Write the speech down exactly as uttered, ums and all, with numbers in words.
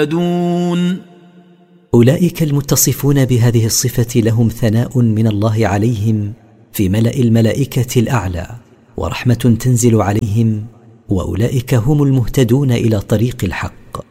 دون أولئك المتصفون بهذه الصفة لهم ثناء من الله عليهم في ملأ الملائكة الأعلى، ورحمة تنزل عليهم، وأولئك هم المهتدون إلى طريق الحق.